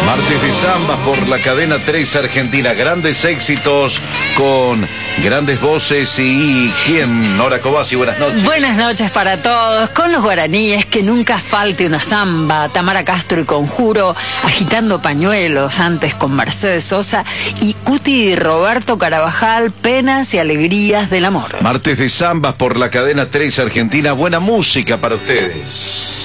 Martes de Zambas por la cadena 3 Argentina. Grandes éxitos con grandes voces y ¿quién? Nora Cobasi, buenas noches. Buenas noches para todos. Con los guaraníes, que nunca falte una zamba. Tamara Castro y Conjuro, agitando pañuelos, antes con Mercedes Sosa. Y Cuti y Roberto Carabajal, penas y alegrías del amor. Martes de Zambas por la cadena 3 Argentina. Buena música para ustedes.